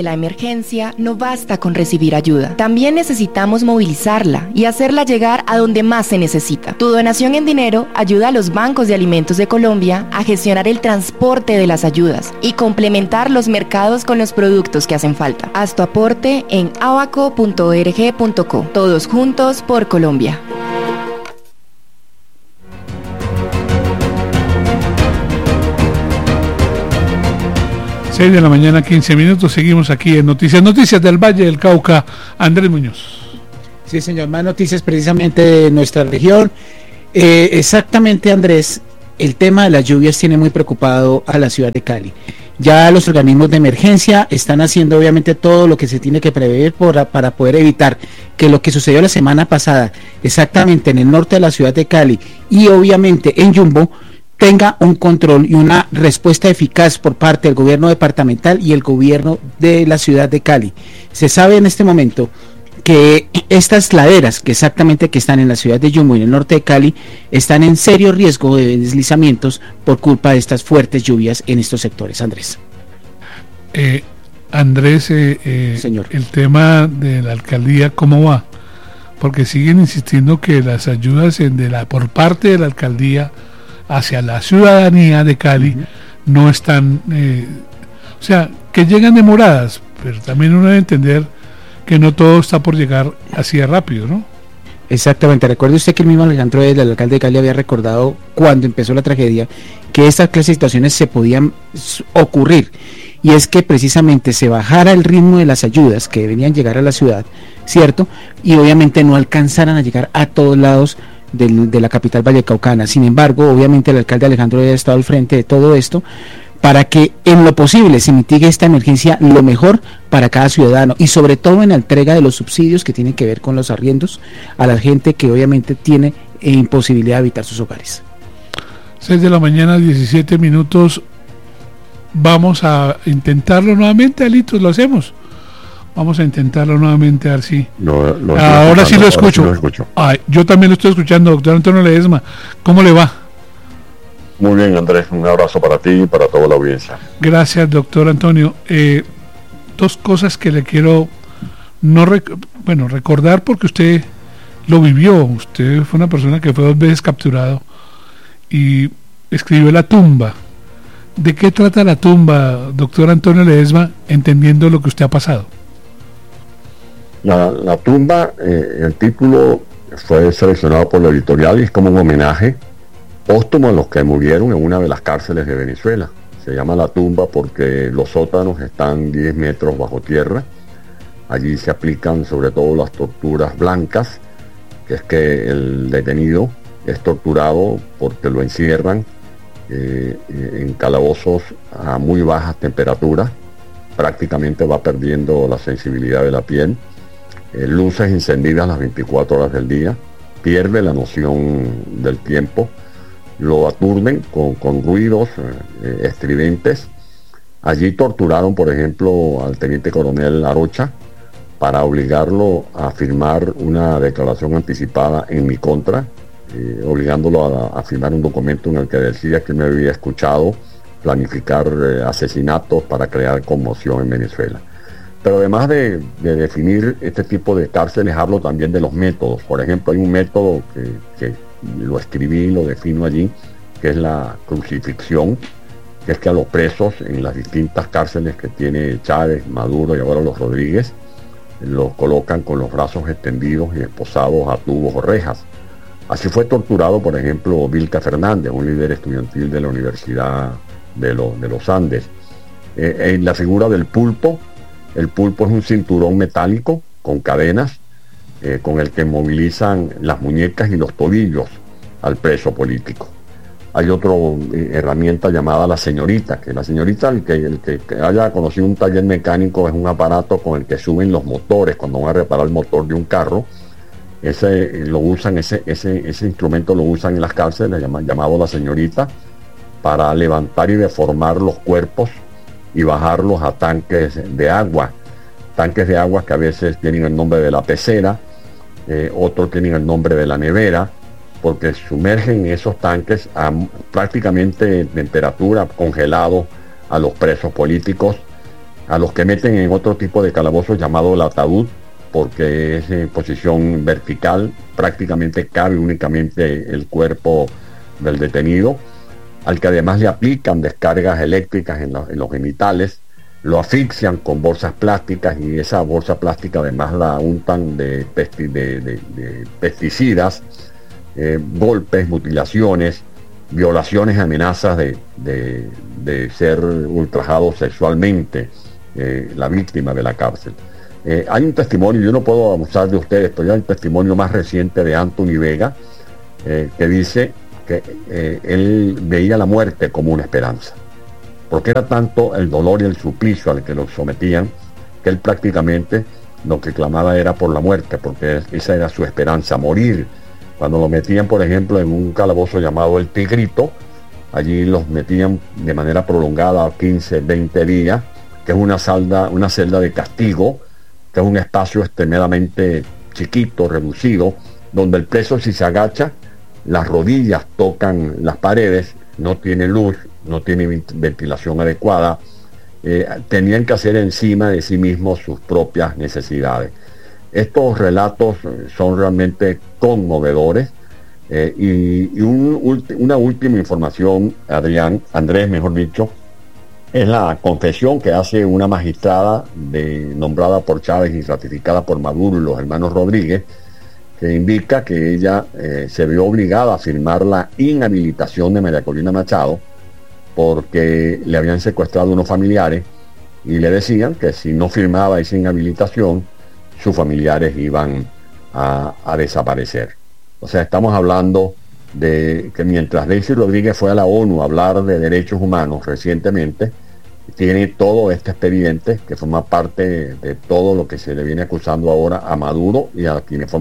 La emergencia no basta con recibir ayuda. También necesitamos movilizarla y hacerla llegar a donde más se necesita. Tu donación en dinero ayuda a los bancos de alimentos de Colombia a gestionar el transporte de las ayudas y complementar los mercados con los productos que hacen falta. Haz tu aporte en abaco.org.co. Todos juntos por Colombia. De la mañana, 15 minutos. Seguimos aquí en Noticias del Valle del Cauca. Andrés Muñoz. Sí, señor, más noticias precisamente de nuestra región. Exactamente, Andrés, el tema de las lluvias tiene muy preocupado a la ciudad de Cali. Ya los organismos de emergencia están haciendo obviamente todo lo que se tiene que prever para poder evitar que lo que sucedió la semana pasada, exactamente en el norte de la ciudad de Cali y obviamente en Yumbo, tenga un control y una respuesta eficaz por parte del gobierno departamental y el gobierno de la ciudad de Cali. Se sabe en este momento que estas laderas que están en la ciudad de Yumbo y en el norte de Cali están en serio riesgo de deslizamientos por culpa de estas fuertes lluvias en estos sectores. Andrés. Señor. El tema de la alcaldía, ¿cómo va? Porque siguen insistiendo que las ayudas por parte de la alcaldía hacia la ciudadanía de Cali no están, o sea, que llegan demoradas, pero también uno debe entender que no todo está por llegar así de rápido, ¿no? Exactamente, recuerde usted que el mismo Alejandro, el alcalde de Cali, había recordado cuando empezó la tragedia que estas clases de situaciones se podían ocurrir, y es que precisamente se bajara el ritmo de las ayudas que deberían llegar a la ciudad, ¿cierto? Y obviamente no alcanzaran a llegar a todos lados de la capital vallecaucana. Sin embargo, obviamente el alcalde Alejandro había estado al frente de todo esto para que en lo posible se mitigue esta emergencia lo mejor para cada ciudadano y sobre todo en la entrega de los subsidios que tienen que ver con los arriendos a la gente que obviamente tiene imposibilidad de habitar sus hogares. 6 de la mañana, 17 minutos. Vamos a intentarlo nuevamente, Alitos, lo hacemos. Vamos a intentarlo nuevamente, a ver si... Ahora sí lo escucho. Ay, yo también lo estoy escuchando, doctor Antonio Ledesma. ¿Cómo le va? Muy bien, Andrés. Un abrazo para ti y para toda la audiencia. Gracias, doctor Antonio. Dos cosas que le quiero recordar, porque usted lo vivió. Usted fue una persona que fue 2 veces capturado y escribió La tumba. ¿De qué trata La tumba, doctor Antonio Ledesma, entendiendo lo que usted ha pasado? La tumba, el título fue seleccionado por la editorial y es como un homenaje póstumo a los que murieron en una de las cárceles de Venezuela. Se llama La tumba porque los sótanos están 10 metros bajo tierra. Allí se aplican sobre todo las torturas blancas, que es que el detenido es torturado porque lo encierran en calabozos a muy bajas temperaturas. Prácticamente va perdiendo la sensibilidad de la piel. Luces encendidas las 24 horas del día, pierde la noción del tiempo, lo aturden con ruidos estridentes. Allí torturaron, por ejemplo, al teniente coronel Arocha para obligarlo a firmar una declaración anticipada en mi contra, obligándolo a firmar un documento en el que decía que me había escuchado planificar asesinatos para crear conmoción en Venezuela. Pero además de definir este tipo de cárceles, hablo también de los métodos. Por ejemplo, hay un método que lo escribí y lo defino allí, que es la crucifixión, que es que a los presos en las distintas cárceles que tiene Chávez, Maduro y ahora los Rodríguez, los colocan con los brazos extendidos y esposados a tubos o rejas. Así fue torturado, por ejemplo, Vilca Fernández, un líder estudiantil de la Universidad de los Andes. En la figura del pulpo, el pulpo es un cinturón metálico con cadenas con el que movilizan las muñecas y los tobillos al preso político. Hay otra herramienta llamada la señorita, que la señorita, el que haya conocido un taller mecánico, es un aparato con el que suben los motores cuando van a reparar el motor de un carro. Ese instrumento lo usan en las cárceles, llamado la señorita, para levantar y deformar los cuerpos y bajarlos a tanques de agua que a veces tienen el nombre de la pecera, otros tienen el nombre de la nevera, porque sumergen esos tanques a prácticamente temperatura, congelados a los presos políticos, a los que meten en otro tipo de calabozo llamado el ataúd, porque es en posición vertical, prácticamente cabe únicamente el cuerpo del detenido, al que además le aplican descargas eléctricas en los genitales, lo asfixian con bolsas plásticas y esa bolsa plástica además la untan de pesticidas, golpes, mutilaciones, violaciones, amenazas de ser ultrajado sexualmente la víctima de la cárcel. Hay un testimonio, yo no puedo abusar de ustedes, pero hay un testimonio más reciente de Anthony Vega que dice que él veía la muerte como una esperanza, porque era tanto el dolor y el suplicio al que lo sometían que él prácticamente lo que clamaba era por la muerte, porque esa era su esperanza, morir. Cuando lo metían, por ejemplo, en un calabozo llamado El Tigrito, allí los metían de manera prolongada 15, 20 días, que es una celda de castigo, que es un espacio extremadamente chiquito, reducido, donde el preso, si se agacha, las rodillas tocan las paredes, no tiene luz, no tiene ventilación adecuada, tenían que hacer encima de sí mismos sus propias necesidades. Estos relatos son realmente conmovedores, una última información, Andrés, mejor dicho, es la confesión que hace una magistrada nombrada por Chávez y ratificada por Maduro y los hermanos Rodríguez, que indica que ella se vio obligada a firmar la inhabilitación de María Corina Machado porque le habían secuestrado unos familiares y le decían que si no firmaba esa inhabilitación, sus familiares iban a desaparecer. O sea, estamos hablando de que mientras Delcy Rodríguez fue a la ONU a hablar de derechos humanos recientemente, tiene todo este expediente que forma parte de todo lo que se le viene acusando ahora a Maduro y a quienes forman